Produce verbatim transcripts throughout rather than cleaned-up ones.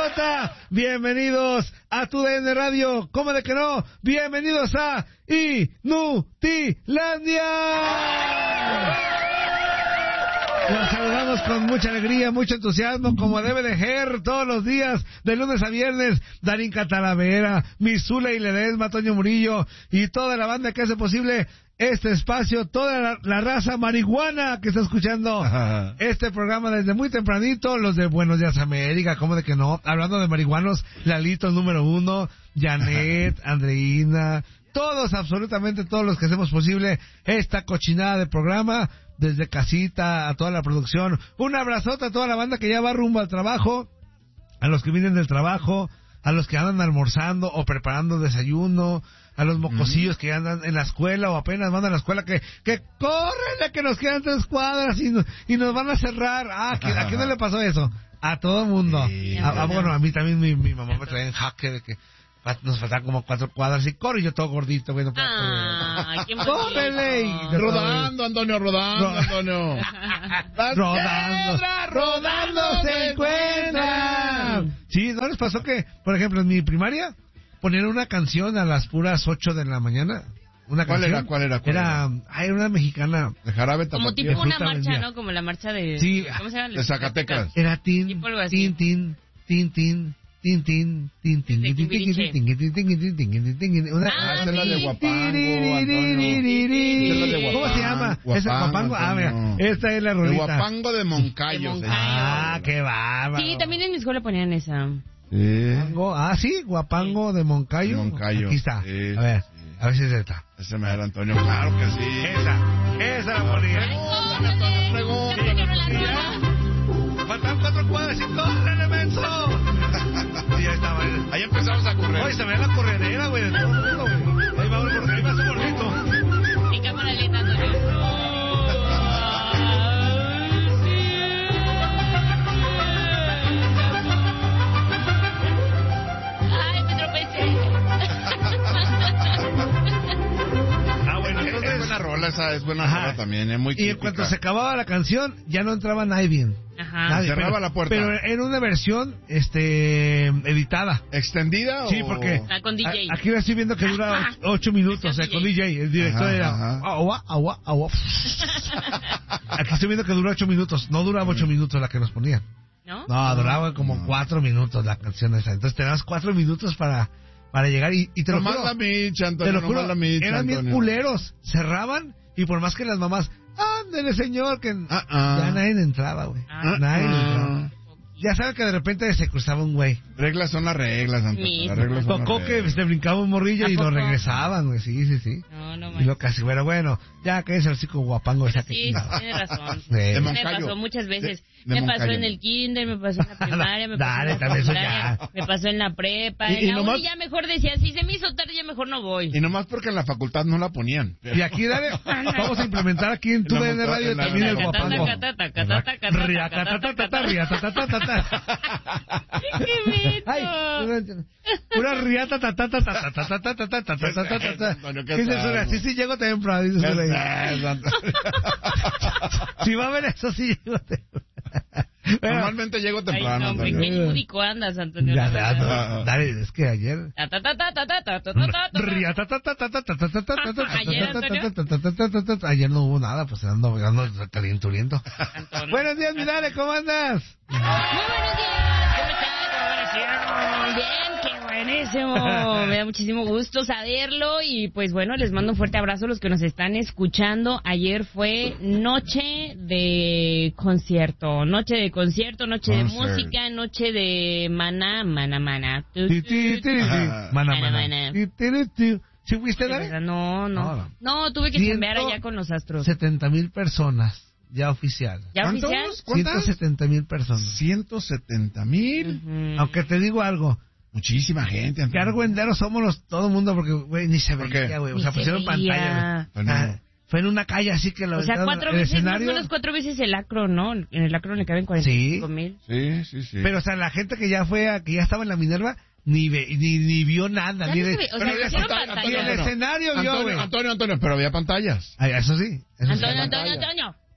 Rota. Bienvenidos a tu D N Radio. ¿Cómo de que no? Bienvenidos a Inutilandia. Los saludamos con mucha alegría, mucho entusiasmo, como debe de ser todos los días, de lunes a viernes. Darín Catalavera, Misula y Ledesma, Toño Murillo y toda la banda que hace posible este espacio, toda la, la raza marihuana que está escuchando Ajá. este programa desde muy tempranito, los de Buenos Días América, ¿cómo de que no? Hablando de marihuanos, Lalito, el número uno, Janet, Andreina, todos, absolutamente todos los que hacemos posible esta cochinada de programa, desde casita a toda la producción. Un abrazote a toda la banda que ya va rumbo al trabajo, a los que vienen del trabajo, a los que andan almorzando o preparando desayuno, a los mocosillos mm. que andan en la escuela o apenas van a la escuela, que que córrele, que nos quedan tres cuadras y, y nos van a cerrar. Ah, ¿a, ¿a quién no le pasó eso? A todo mundo. Sí, a, a, bueno, a mí también mi, mi mamá me traía en jaque de que nos faltan como cuatro cuadras y corre, yo todo gordito, güey, no puedo ah, qué ¡córrele! Y rodando, Antonio, rodando, Ro- Antonio. rodando, rodando se encuentran. Sí, ¿no les pasó que, por ejemplo, en mi primaria ponían una canción a las puras ocho de la mañana? Una ¿Cuál canción. era? ¿Cuál era? ¿Cuál era? Era, ay, una mexicana. De jarabe tapatío. Como tipo una marcha, ¿no? Como la marcha de... Sí. ¿Cómo se llama? De Zacatecas. Era tin, tin, tin, tin, tin. Tin, tin, tin, tin, tin, tin, tin, tin, tin, tin, tin, tin, una... Ah, esa es la de Guapango, Antonio. ¿Cómo se llama? Esa Guapango. Ah, mira, esta es la rolita. El Guapango de Moncayo. Ah, qué bárbaro. Sí, también en mi escuela ponían esa. Sí. Ah, sí, Guapango de Moncayo. Moncayo. Aquí está. Sí, a ver, sí. a ver si es esta. Ese me era Antonio, claro que sí. Esa, esa la ponía. Pregúntale, pregúntale. Faltan cuatro cuadras y córrele, menso. Y ahí estaba. Ahí empezamos a correr. Oye, se me da la corredera, güey, de todo el mundo, güey. Ahí va, porque ahí va su gordito. En cámara lenta, Antonio. Ay, me tropecé. Ah, bueno, entonces... Es buena rola, esa es buena Ajá. rola también, es muy Y en cuanto se acababa la canción, ya no entraba nadie bien. Ajá. Nadie, cerraba pero, la puerta. Pero en una versión este editada. ¿Extendida o...? Sí, porque Ah, con D J. A, aquí estoy viendo que dura ocho, ocho minutos, eh, con D J. El director Ajá, era... ajá. Agua, agua, agua. Aquí estoy viendo que dura ocho minutos. No duraba ocho minutos la que nos ponían. ¿No? No, duraba como no. cuatro minutos la canción esa. Entonces te das cuatro minutos para, para llegar y, y te lo Nomás juro. la micha, Antonio, Te lo nomás juro, la micha, eran bien Antonio. culeros. Cerraban y por más que las mamás... Ándele, señor, que Ah, ah. ya nadie entraba, güey. Ah, nadie ah. entraba. Ya saben que de repente se cruzaba un güey. Reglas son las reglas, Antonio. Sí. Las reglas son Tocó las que reglas. se brincaba un morrillo ¿A y lo poco? regresaban, güey. Sí, sí, sí. No, no Y manches. lo casi, bueno, bueno, ya que es así como Guapango esa que Sí, tiene razón. Sí. De Me Moncayo. pasó muchas veces. De- de me pasó Moncayo. en el kinder, me pasó en la primaria, me pasó Dale, en la también eso secundaria, ya. me pasó en la prepa. Y- En y la nomás- uni ya mejor decía, si se me hizo tarde ya mejor no voy. Y nomás porque en la facultad no la ponían. Y aquí, dale, vamos a implementar aquí en tu En la D N monta- Radio en la- también el en la- Guapango. ¡Qué meto! Ay, una riata ta ta ta ta ta ta ta ta ta ta ta ta ta ta. Antonio, ¿qué ¿Qué dice tal? Sonia? Sí, sí, llego temprano. Dice ¿Qué Sonia. es, Antonio? Si va a ver eso, sí llego temprano. Bueno, Normalmente llego Ay, temprano, no, hombre, Antonio. qué lúdico andas, Antonio. ya, no, ya, no, no. no, dale, es que ayer... Ta, ta, ta, ta, ta, ta, ta, ta, ta, ta, ta. Riata ta ta ta ta ta ta ta ta ta ta Ayer, Antonio. ta ta ta ta ta ta ta. Ayer no hubo nada, pues ando ando calienturiento. Antonio. Buenos días, mi Dale, ¿cómo andas? Muy buenos días, ¿cómo están? Bien, qué buenísimo. Me da muchísimo gusto saberlo y pues bueno, les mando un fuerte abrazo a los que nos están escuchando. Ayer fue noche de concierto, noche de concierto, noche de Concert. música, noche de maná, maná, maná. Tu, Ti, tu, ti, tu, ti, tu. ti. Mana, Mana, mana. mana. Ti, ti, ti. ¿Sí fuiste, Dale? No, No, no. no. No, tuve que Ciento chambear allá con los astros. setenta mil personas, ya oficial. ¿Ya ¿Cuántos? oficial? ¿Cuántas? ciento setenta mil personas. ciento setenta mil. Ujú. Aunque te digo algo, Muchísima gente, que Antonio. argüenderos somos los, todo el mundo, porque, güey, ni se ¿Por qué? veía, güey. O Ni sea, se pusieron veía. pantalla, Pues güey. no. Ah, fue en una calle así que lo O sea, aventaron cuatro el veces, más o escenario. menos cuatro veces el acro, ¿no? En el acro le caben cuarenta y cinco mil. Sí, sí, sí. Pero, o sea, la gente que ya fue, a, que ya estaba en la Minerva, ni, ve, ni, ni vio nada. Ya Ni no de- se ve, o Pero sea, había pusieron pantalla, pantalla. Y el Antonio. escenario vio, Antonio, güey. Antonio, Antonio, pero había pantallas. Ay, eso sí. Eso sí. Antonio, en Antonio, pantalla. Antonio.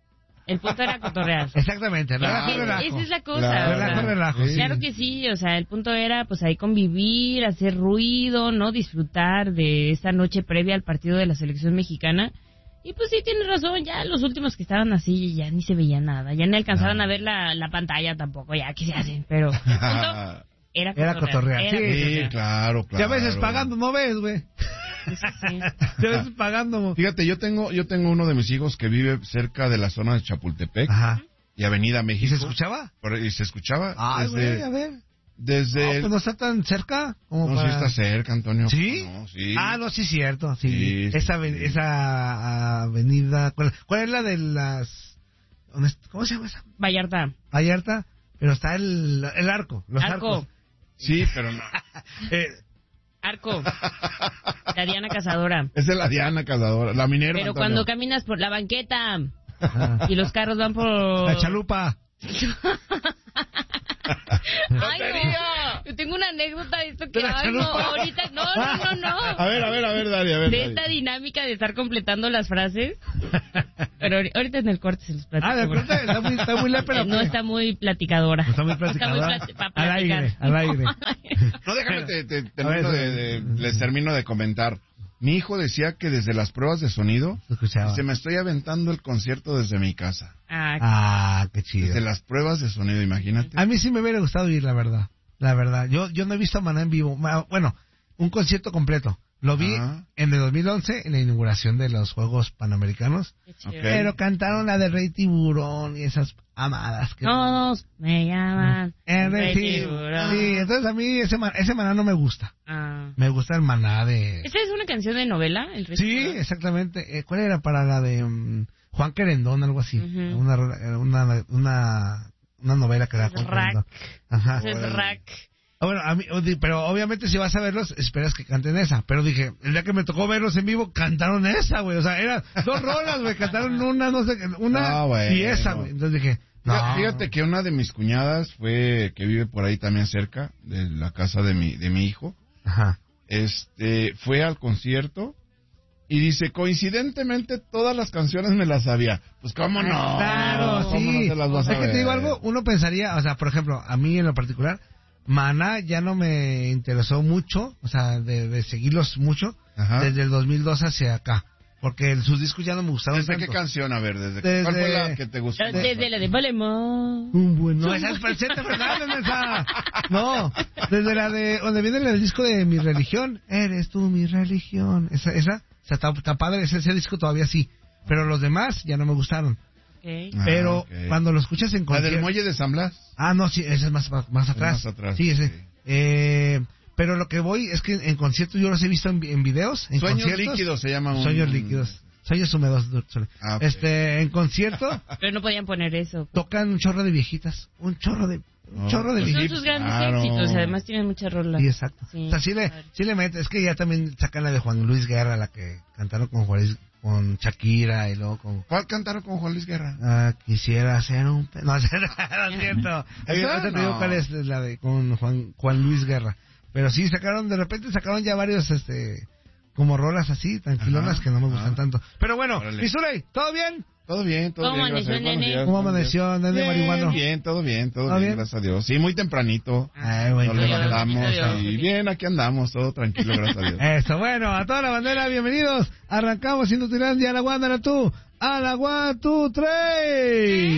El punto era cotorrear. Exactamente, relajo, Claro. relajo. Esa es la cosa. Claro. o sea, Relajo, relajo, sí. Claro que sí, o sea, el punto era pues ahí convivir, hacer ruido, ¿no? Disfrutar de esta noche previa al partido de la selección mexicana. Y pues sí, tienes razón, ya los últimos que estaban así ya ni se veía nada, ya ni alcanzaban No. a ver la, la pantalla tampoco, ya, ¿qué se hacen? Pero el punto era Era cotorrear, era sí. Sí, cotorrear. claro, claro. Ya a veces pagando no ves, güey. Eso sí. Ya a veces pagando. Fíjate, yo tengo, yo tengo uno de mis hijos que vive cerca de la zona de Chapultepec Ajá. y Avenida ¿Y México. se escuchaba? Por- Y se escuchaba Ay, desde, güey, a ver. desde No, el- pues no está tan cerca como no, para... sí está cerca, Antonio. ¿Sí? No, sí. Ah, no, sí, cierto, sí. Sí, sí, esa, aven- sí. esa avenida... ¿cuál, cuál es la de las... ¿dónde est- ¿Cómo se llama esa? Vallarta. Vallarta, pero está el, el arco, los Arco. arcos. Sí, pero no. Eh, Arco. La Diana Cazadora. Es de la Diana Cazadora, la Minerva. Pero Antonio. cuando caminas por la banqueta ajá. y los carros van por... La chalupa. Ay, no. Yo tengo una anécdota de esto que... ¿De la Ay, no, chalupa? ahorita... No, no, no, no. A ver, a ver, a ver, Dari, a ver. De Dari. esta dinámica de estar completando las frases. Pero ahori- ahorita en el corte se los platico. Ah, de acuerdo, está muy, está muy lépera. No está muy platicadora. Está muy platicadora. Está muy plati- pa' Al platicar. aire, al aire. No, déjame, te, te- A ver, termino de, de- les termino de comentar. Mi hijo decía que desde las pruebas de sonido, Se escuchaba. se me estoy aventando el concierto desde mi casa. Ah, Ah, qué chido. Desde las pruebas de sonido, imagínate. A mí sí me hubiera gustado ir, la verdad. La verdad. Yo yo no he visto a Maná en vivo. Ma- Bueno, un concierto completo. Lo vi Ajá. en el dos mil once, en la inauguración de los Juegos Panamericanos. qué chido. Ok. Pero cantaron la de Rey Tiburón y esas amadas. Que... Todos me llaman. El Rey Rey Tiburón. Tiburón. Sí, entonces a mí ese, ma- ese Maná no me gusta. Ah. Me gusta el Maná de... ¿Esa es una canción de novela? El Rey Sí, Tiburón? exactamente. Eh, ¿Cuál era para la de mm, Juan Querendón, algo así? Ujú. una, una, una, una novela que era Juan Rack. Querendón. Ajá. Ese es Órale. Rack. Ah, bueno, a mí, o di- pero obviamente si vas a verlos, esperas que canten esa. Pero dije, el día que me tocó verlos en vivo, cantaron esa, güey. O sea, eran dos rolas, güey. Cantaron una, no sé, qué, una Ah, bueno. y esa, güey. Entonces dije, no. Fíjate- Fíjate que una de mis cuñadas fue, que vive por ahí también cerca de la casa de mi, de mi hijo, Ajá. este, fue al concierto y dice, coincidentemente todas las canciones me las sabía. Pues cómo no. Claro, ¿Cómo sí. no te las vas a Es que te ver? digo algo, uno pensaría, o sea, por ejemplo, a mí en lo particular, Maná ya no me interesó mucho, o sea, de, de seguirlos mucho, Ajá. desde el dos mil dos hacia acá. Porque el- sus discos ya no me gustaron ¿Desde qué tanto. canción? A ver, ¿desde, Desde- ¿cuál fue la que te gustó? Desde la de Valemos. Un buen... No, esa es Vicente Fernández, esa. No, desde la de... donde viene el disco de Mi Religión. Eres tú mi religión. Esa, esa, o sea, está, está padre, ese, ese disco todavía sí. Pero los demás ya no me gustaron. Okay. Ah, Pero ok. cuando lo escuchas en ¿La concierto... del Muelle de San Blas? Ah, no, sí, ese es más, más atrás. más atrás, Sí, ese. sí. Eh, pero lo que voy es que en conciertos yo los he visto en, en videos. En Sueños conciertos. líquidos se llama un... Sueños líquidos. Sueños húmedos. sorry. Ah, ok. Este, en concierto Pero no podían poner eso. tocan un chorro de viejitas. Un chorro de... Un Oh, chorro de pues Son viejitas. sus grandes claro. éxitos. Además tienen muchas rolas. Sí, exacto. Sí, o sea, sí le, claro. sí le mete. Es que ya también sacan la de Juan Luis Guerra, la que cantaron con Juan Luis- con Shakira y luego con... ¿Cuál cantaron con Juan Luis Guerra? Ah, quisiera ser un... pe- No, no es cierto. ¿Esa? Ahorita te digo No. cuál es la de con Juan, Juan Luis Guerra. Pero sí, sacaron, de repente sacaron ya varios, este... como rolas así, tranquilonas, Ajá, que no me gustan ajá. tanto. Pero bueno, Órale. Misuley, ¿todo bien? Todo bien, todo ¿Cómo bien. amaneció, gracias a Dios. nene? Buenos días, ¿Cómo buenos días. amaneció, nene Bien, marihuano? bien, todo bien, todo ¿Todo bien, bien? gracias a Dios. Sí, muy tempranito. Ay, güey, Nos qué Dios, levantamos bendito Dios. y bien, aquí andamos, todo tranquilo, gracias a Dios. Eso, bueno, a toda la bandera, bienvenidos. Arrancamos Indutilandia, a la Guandara tú, a la One, two, three.